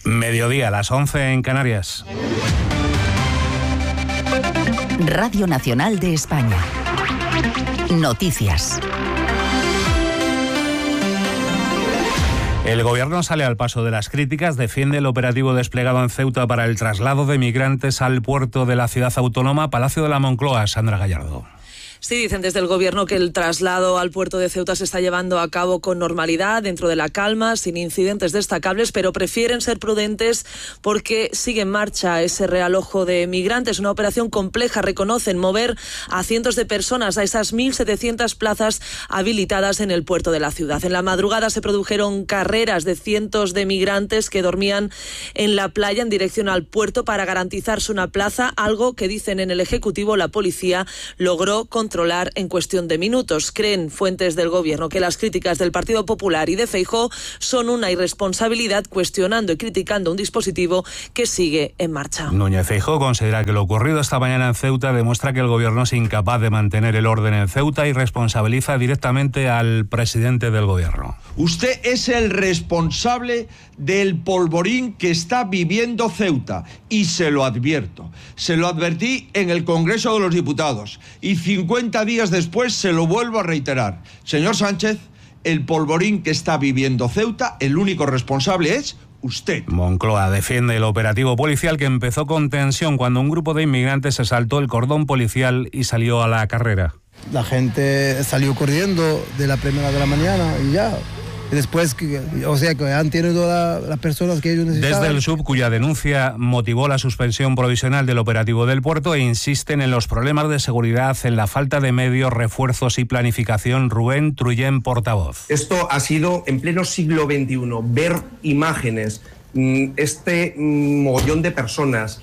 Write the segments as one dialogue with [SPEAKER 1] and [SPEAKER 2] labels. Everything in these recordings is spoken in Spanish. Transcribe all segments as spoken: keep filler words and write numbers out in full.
[SPEAKER 1] Mediodía, las once en Canarias.
[SPEAKER 2] Radio Nacional de España. Noticias.
[SPEAKER 1] El Gobierno sale al paso de las críticas, defiende el operativo desplegado en Ceuta para el traslado de migrantes al puerto de la ciudad autónoma. Palacio de la Moncloa, Sandra Gallardo.
[SPEAKER 3] Sí, dicen desde el Gobierno que el traslado al puerto de Ceuta se está llevando a cabo con normalidad, dentro de la calma, sin incidentes destacables, pero prefieren ser prudentes porque sigue en marcha ese realojo de migrantes. Una operación compleja, reconocen, mover a cientos de personas a esas mil setecientas plazas habilitadas en el puerto de la ciudad. En la madrugada se produjeron carreras de cientos de migrantes que dormían en la playa en dirección al puerto para garantizarse una plaza, algo que dicen en el Ejecutivo la policía logró controlar controlar en cuestión de minutos. Creen fuentes del Gobierno que las críticas del Partido Popular y de Feijóo son una irresponsabilidad, cuestionando y criticando un dispositivo que sigue en marcha.
[SPEAKER 1] Núñez Feijóo considera que lo ocurrido esta mañana en Ceuta demuestra que el Gobierno es incapaz de mantener el orden en Ceuta y responsabiliza directamente al presidente del Gobierno.
[SPEAKER 4] Usted es el responsable del polvorín que está viviendo Ceuta y se lo advierto. Se lo advertí en el Congreso de los Diputados y cincuenta días después se lo vuelvo a reiterar. Señor Sánchez, el polvorín que está viviendo Ceuta, el único responsable es usted.
[SPEAKER 1] Moncloa defiende el operativo policial que empezó con tensión cuando un grupo de inmigrantes se saltó el cordón policial y salió a la carrera.
[SPEAKER 5] La gente salió corriendo de la primera de la mañana y ya. Después, o sea, que han tenido la, las personas que ellos necesitaban.
[SPEAKER 1] Desde el S U B, cuya denuncia motivó la suspensión provisional del operativo del puerto, e insisten en los problemas de seguridad, en la falta de medios, refuerzos y planificación. Rubén Trullén, portavoz.
[SPEAKER 6] Esto ha sido en pleno siglo veintiuno, ver imágenes, este mogollón de personas,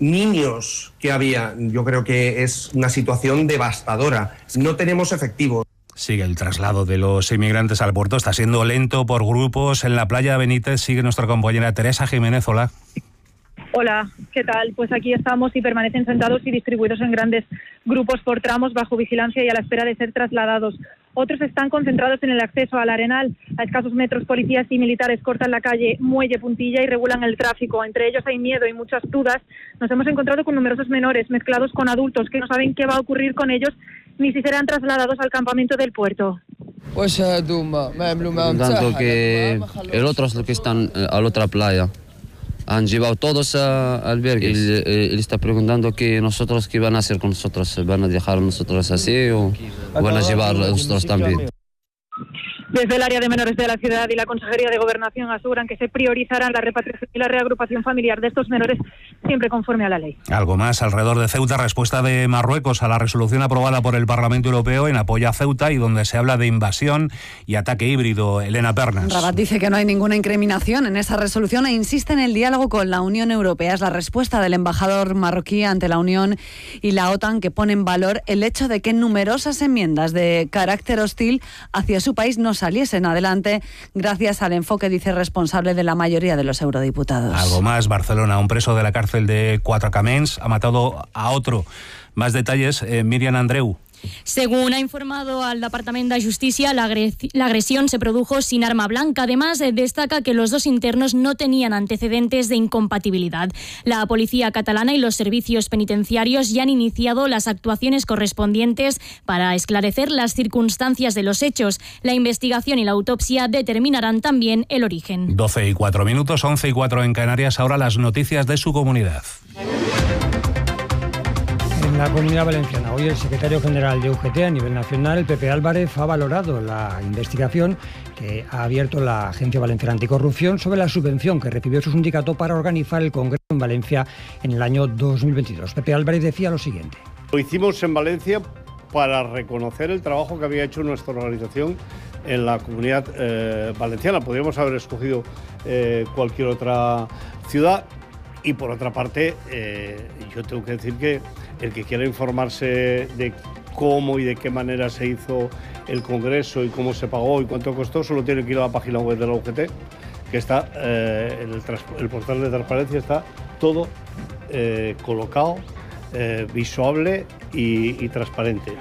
[SPEAKER 6] niños que había, yo creo que es una situación devastadora. No tenemos efectivos.
[SPEAKER 1] Sigue el traslado de los inmigrantes al puerto. Está siendo lento por grupos. En la playa Benítez sigue nuestra compañera Teresa Jiménez. Hola.
[SPEAKER 7] Hola, ¿qué tal? Pues aquí estamos y permanecen sentados y distribuidos en grandes grupos por tramos bajo vigilancia y a la espera de ser trasladados. Otros están concentrados en el acceso al Arenal. A escasos metros, policías y militares cortan la calle Muelle Puntilla y regulan el tráfico. Entre ellos hay miedo y muchas dudas. Nos hemos encontrado con numerosos menores mezclados con adultos que no saben qué va a ocurrir con ellos ni si serán trasladados al campamento del puerto.
[SPEAKER 8] Tanto que el otros que están a la otra playa han llevado todos a albergues. Él, él está preguntando que nosotros qué van a hacer con nosotros, van a dejar a nosotros así o van a llevar a nosotros también.
[SPEAKER 7] Desde el área de menores de la ciudad y la Consejería de Gobernación aseguran que se priorizarán la repatriación y la reagrupación familiar de estos menores siempre conforme a la ley.
[SPEAKER 1] Algo más alrededor de Ceuta, respuesta de Marruecos a la resolución aprobada por el Parlamento Europeo en apoyo a Ceuta y donde se habla de invasión y ataque híbrido. Elena Pernas.
[SPEAKER 9] Rabat dice que no hay ninguna incriminación en esa resolución e insiste en el diálogo con la Unión Europea. Es la respuesta del embajador marroquí ante la Unión y la OTAN, que pone en valor el hecho de que numerosas enmiendas de carácter hostil hacia su país no saliesen adelante gracias al enfoque, dice, responsable de la mayoría de los eurodiputados.
[SPEAKER 1] Algo más, Barcelona, un preso de la cárcel de Quatre Camins ha matado a otro. Más detalles, eh, Miriam Andreu.
[SPEAKER 10] Según ha informado al Departament de Justícia, la, la agresión se produjo sin arma blanca. Además, eh, destaca que los dos internos no tenían antecedentes de incompatibilidad. La policía catalana y los servicios penitenciarios ya han iniciado las actuaciones correspondientes para esclarecer las circunstancias de los hechos. La investigación y la autopsia determinarán también el origen.
[SPEAKER 1] doce y cuatro minutos, once y cuatro en Canarias. Ahora las noticias de su comunidad.
[SPEAKER 11] En la Comunidad Valenciana, hoy el secretario general de U G T a nivel nacional, Pepe Álvarez, ha valorado la investigación que ha abierto la Agencia Valenciana Anticorrupción sobre la subvención que recibió su sindicato para organizar el Congreso en Valencia en el año dos mil veintidós. Pepe Álvarez decía lo siguiente.
[SPEAKER 12] Lo hicimos en Valencia para reconocer el trabajo que había hecho nuestra organización en la Comunidad eh, Valenciana. Podríamos haber escogido eh, cualquier otra ciudad. Y por otra parte, eh, yo tengo que decir que el que quiera informarse de cómo y de qué manera se hizo el Congreso y cómo se pagó y cuánto costó, solo tiene que ir a la página web de la U G T, que está eh, en el, el portal de transparencia, está todo eh, colocado, eh, visuable y, y transparente.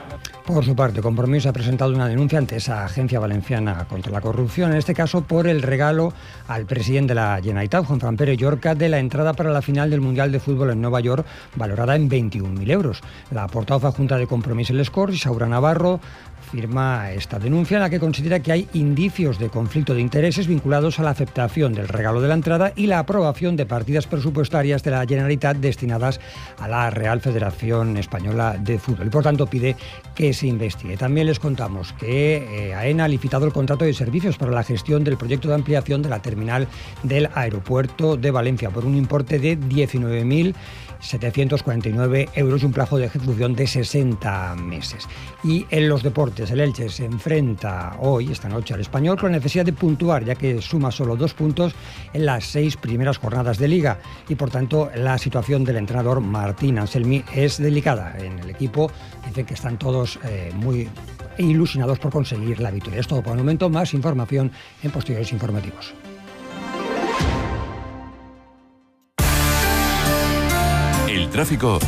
[SPEAKER 11] Por su parte, Compromís ha presentado una denuncia ante esa Agencia Valenciana contra la Corrupción, en este caso por el regalo al presidente de la Generalitat, Juan Fran Pérez Llorca, de la entrada para la final del Mundial de Fútbol en Nueva York, valorada en veintiún mil euros. La portavoz adjunta de Compromís El Escort, Isaura Navarro, firma esta denuncia en la que considera que hay indicios de conflicto de intereses vinculados a la aceptación del regalo de la entrada y la aprobación de partidas presupuestarias de la Generalitat destinadas a la Real Federación Española de Fútbol y por tanto pide que se investigue. También les contamos que eh, AENA ha licitado el contrato de servicios para la gestión del proyecto de ampliación de la terminal del aeropuerto de Valencia por un importe de diecinueve mil setecientos cuarenta y nueve euros y un plazo de ejecución de sesenta meses. Y en los deportes, el Elche se enfrenta hoy, esta noche, al Español con la necesidad de puntuar, ya que suma solo dos puntos en las seis primeras jornadas de Liga y, por tanto, la situación del entrenador Martín Anselmi es delicada. En el equipo dicen que están todos eh, muy ilusionados por conseguir la victoria. Es todo por el momento, más información en posteriores informativos.
[SPEAKER 13] El tráfico